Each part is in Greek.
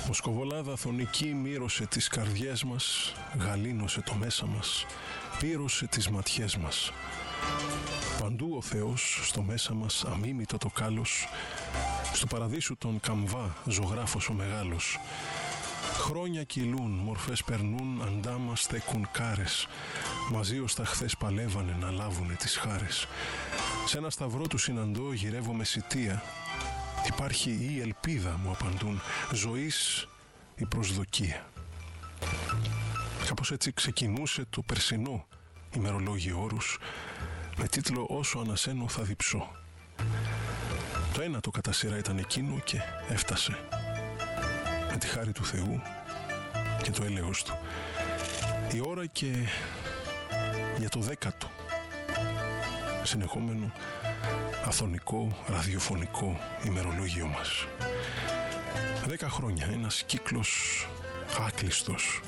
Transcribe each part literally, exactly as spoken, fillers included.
Μοσκοβολάδα θονική μύρωσε τις καρδιές μας, γαλήνωσε το μέσα μας, πύρωσε τις ματιές μας. Παντού ο Θεός, στο μέσα μας αμίμητο το κάλος, στο παραδείσου τον καμβά ζωγράφος ο μεγάλος. Χρόνια κυλούν, μορφές περνούν, αντάμα στέκουν κάρες, μαζί ως τα χθες παλεύανε να λάβουνε τις χάρες. Σ' ένα σταυρό του συναντώ, γυρεύω με σιτεία. Υπάρχει η ελπίδα, μου απαντούν, ζωής η προσδοκία. Κάπως έτσι ξεκινούσε το περσινό ημερολόγιο όρους, με τίτλο «Όσο ανασένω θα διψώ». Το ένατο κατά σειρά ήταν εκείνο και έφτασε. Με τη χάρη του Θεού και το έλεος του. Η ώρα και για το δέκατο συνεχόμενο αθωνικό ραδιοφωνικό ημερολόγιο μας. Δέκα χρόνια, ένας κύκλος άκλειστος.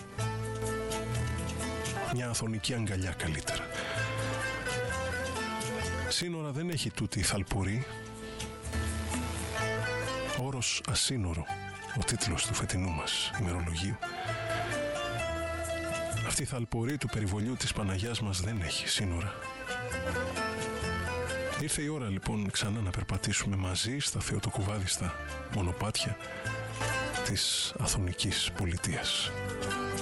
Μια αθωνική αγκαλιά καλύτερα. Σύνορα δεν έχει τούτη η θαλπορή. Όρος ασύνορο, ο τίτλος του φετινού μας ημερολογίου. Αυτή η θαλπορή του περιβολιού της Παναγιάς μας δεν έχει σύνορα. Ήρθε η ώρα λοιπόν ξανά να περπατήσουμε μαζί στα θεοτοκουβάδιστα μονοπάτια της αθωνικής πολιτείας.